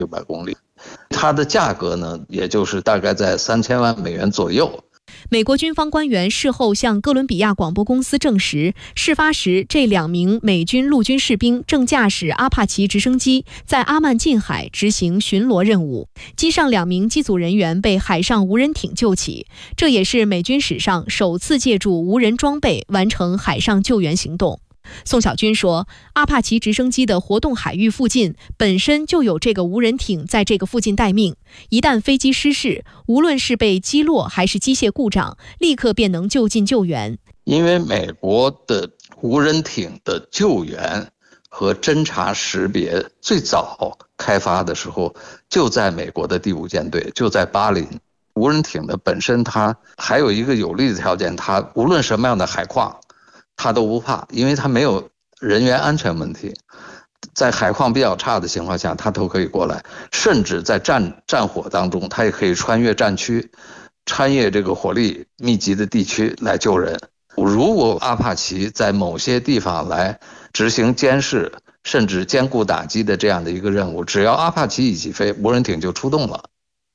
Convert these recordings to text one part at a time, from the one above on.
600公里，它的价格呢，也就是大概在3000万美元左右。 美国军方官员事后向哥伦比亚广播公司证实，事发时这2名美军陆军士兵正驾驶阿帕奇直升机在阿曼近海执行巡逻任务，机上2名机组人员被海上无人艇救起，这也是美军史上首次借助无人装备完成海上救援行动。宋晓军说，阿帕奇直升机的活动海域附近本身就有这个无人艇在这个附近待命，一旦飞机失事，无论是被击落还是机械故障，立刻便能就近救援。 因为美国的无人艇的救援和侦察识别最早开发的时候就在美国的第5舰队，就在巴林。无人艇的本身它还有一个有利的条件，它无论什么样的海况它都不怕，因为它没有人员安全问题，在海况比较差的情况下它都可以过来，甚至在战火当中它也可以穿越战区，穿越这个火力密集的地区来救人。如果阿帕奇在某些地方来执行监视甚至兼顾打击的这样的一个任务，只要阿帕奇一起飞，无人艇就出动了。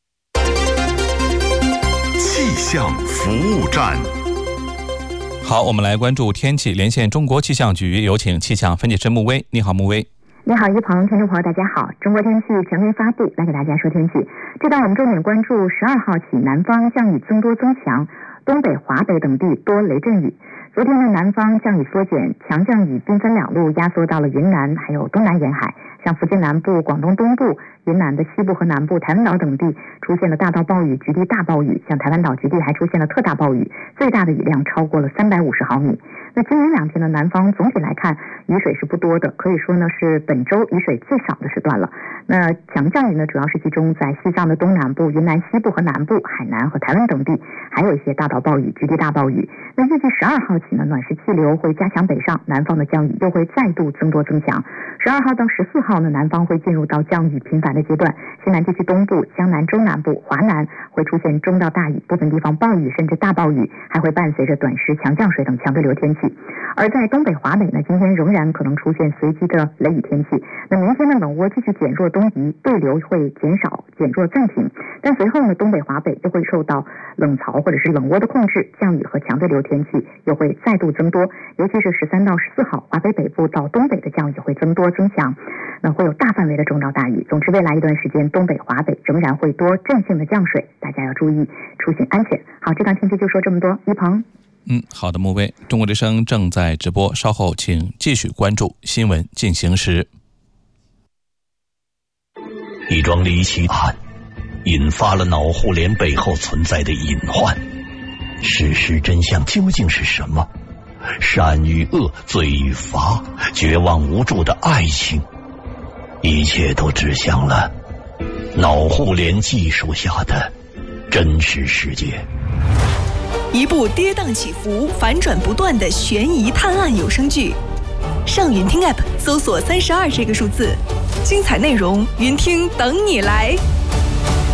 气象服务站。 好，我们来关注天气，连线中国气象局，有请气象分析师穆威。你好，穆威。 你好，一鹏，听众朋友大家好。中国天气权威发布，来给大家说天气。这段我们重点关注12号起，南方降雨增多增强，东北、华北等地多雷阵雨。昨天的南方降雨缩减，强降雨兵分2路压缩到了云南还有东南沿海，像福建南部、广东东部、云南的西部和南部、台湾岛等地出现了大到暴雨、局地大暴雨，像台湾岛局地还出现了特大暴雨，最大的雨量超过了350毫米。那今明2天的南方总体来看雨水是不多的，可以说呢是本周雨水最少的时段了。那强降雨呢主要是集中在西藏的东南部、云南西部和南部、海南和台湾等地，还有一些大到暴雨、局地大暴雨。那预计12号起呢，暖湿气流会加强北上，南方的降雨又会再度增多增强。12号到14号呢，南方会进入到降雨频繁的阶段，西南地区东部、江南中南部、华南会出现中到大雨，部分地方暴雨甚至大暴雨，还会伴随着短时强降水等强对流天气。而在东北、华北呢，今天仍然可能出现随机的雷雨天气。那明天的冷涡继续减弱东移，对流会减少、减弱暂停，但随后呢，东北、华北又会受到冷槽或者是冷涡的控制，降雨和强对流天气又会再度增多，尤其是13到14号，华北北部到东北的降雨会增多增强，那会有大范围的中到大雨。总之，未来一段时间，东北、华北仍然会多阵性的降水，大家要注意出行安全。好，这段天气就说这么多，一鹏。 好的，穆威。中国之声正在直播，稍后请继续关注新闻进行时。 一桩离奇案引发了脑互联背后存在的隐患，事实真相究竟是什么？善与恶，罪与罚，绝望无助的爱情，一切都指向了脑互联技术下的真实世界。 一部跌宕起伏、反转不断的悬疑探案有声剧，上云听 App 搜索32这个数字，精彩内容，云听等你来。